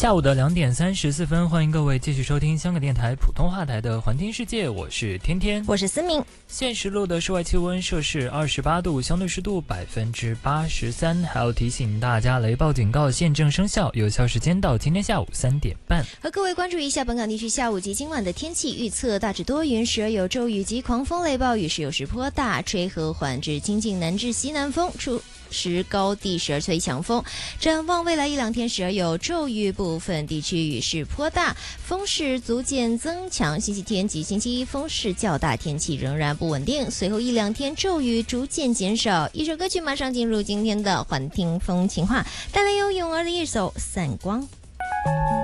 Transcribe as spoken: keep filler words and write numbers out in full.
下午的两点三十四分，欢迎各位继续收听香港电台普通话台的环听世界，我是天天， 我是思明。 现实录的室外气温摄氏二十八度，相对湿度百分之八十三。还要提醒大家，雷暴警告现正生效，有效时间到今天下午三点半。 和各位关注一下本港地区下午及今晚的天气预测，大致多云，时而有骤雨及狂风雷暴雨，时有时颇大，吹和缓至清劲南至西南风，出时高地时而吹强风。展望未来一两天，时而有骤雨，部分地区雨势颇大，风势逐渐增强。星期天及星期一风势较大，天气仍然不稳定。随后一两天骤雨逐渐减少。一首歌曲马上进入今天的环听风情话，带来由咏儿的一首《散光》。